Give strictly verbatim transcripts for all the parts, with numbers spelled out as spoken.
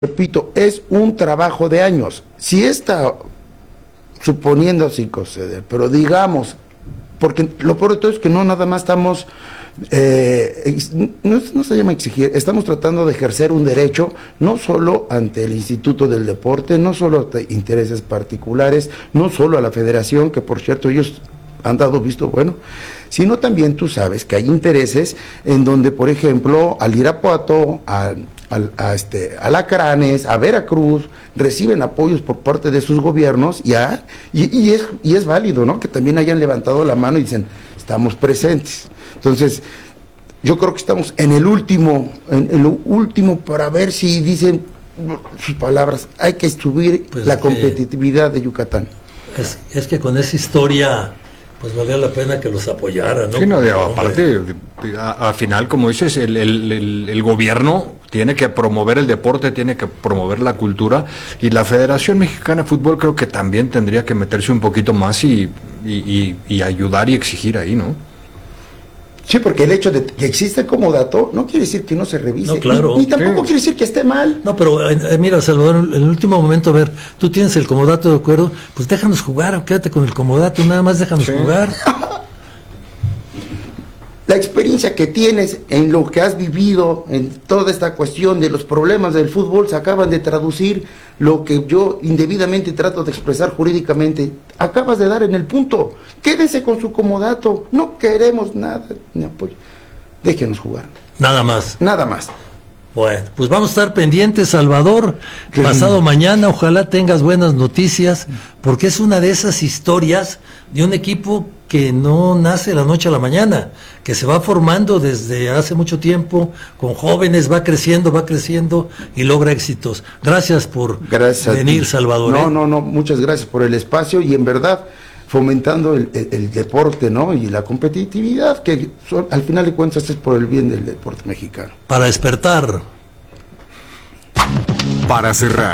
repito, es un trabajo de años. Si está, suponiendo así conceder, pero digamos, porque lo peor de todo es que no nada más estamos, eh, no, no se llama exigir, estamos tratando de ejercer un derecho, no solo ante el Instituto del Deporte, no solo ante intereses particulares, no solo a la federación, que por cierto ellos han dado visto bueno, sino también tú sabes que hay intereses en donde, por ejemplo, al Irapuato, a, a, a, este, a Lacranes, a Veracruz, reciben apoyos por parte de sus gobiernos y, a, y, y, es, y es válido, ¿no?, que también hayan levantado la mano y dicen, estamos presentes. Entonces, yo creo que estamos en el último, en, en lo último para ver si dicen sus palabras, hay que subir pues la competitividad de Yucatán. Es, es que con esa historia pues valía la pena que los apoyaran, ¿no? Sí, no, de, aparte, al final, como dices, el, el, el, el gobierno tiene que promover el deporte, tiene que promover la cultura, y la Federación Mexicana de Fútbol creo que también tendría que meterse un poquito más y, y, y, y ayudar y exigir ahí, ¿no? Sí, porque el hecho de que existe como dato no quiere decir que no se revise, no, claro, ni, ni tampoco sí. quiere decir que esté mal. No, pero eh, mira, Salvador, en el último momento, a ver, tú tienes el comodato de acuerdo, pues déjanos jugar, quédate con el comodato, nada más déjanos sí. jugar. La experiencia que tienes en lo que has vivido, en toda esta cuestión de los problemas del fútbol, se acaban de traducir lo que yo indebidamente trato de expresar jurídicamente. Acabas de dar en el punto. Quédese con su comodato. No queremos nada ni apoyo. Déjenos jugar. Nada más. Nada más. Bueno, pues vamos a estar pendientes, Salvador. Sí. Pasado mañana, ojalá tengas buenas noticias, porque es una de esas historias de un equipo que no nace de la noche a la mañana, que se va formando desde hace mucho tiempo, con jóvenes, va creciendo, va creciendo y logra éxitos. Gracias por gracias venir, Salvador. No, ¿eh? no, no, muchas gracias por el espacio y en verdad fomentando el, el, el deporte, ¿no?, y la competitividad, que son, al final de cuentas es por el bien del deporte mexicano. Para despertar. Para cerrar.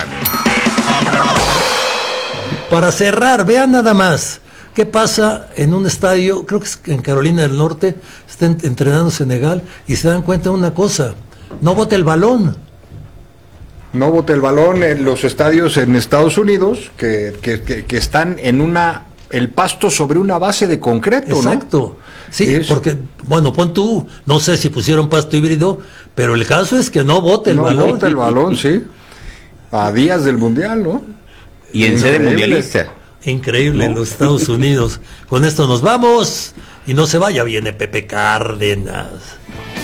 Para cerrar, vean nada más. ¿Qué pasa en un estadio? Creo que es en Carolina del Norte, está entrenando Senegal y se dan cuenta de una cosa, no bote el balón. No bote el balón en los estadios en Estados Unidos, que, que, que, que están en una, el pasto sobre una base de concreto, ¿no? Exacto, sí, es... porque, bueno, pon tú, no sé si pusieron pasto híbrido, pero el caso es que no bote el no balón. No bote el balón, sí, a días del Mundial, ¿no? Y en sede mundialista. Increíble, ¿no? En los Estados Unidos. Con esto nos vamos y no se vaya, viene Pepe Cárdenas.